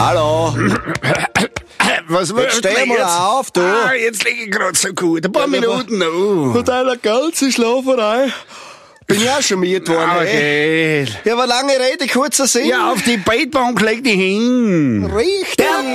Hallo. Was Jetzt steh mal auf, du. Jetzt liege ich grad so gut. Ein paar Minuten noch. Von deiner ganzen Schlaferei bin ich auch schon müde worden. Okay. Ja, aber lange Rede, kurzer Sinn. Ja, auf die Bettbank leg dich hin. Richtig.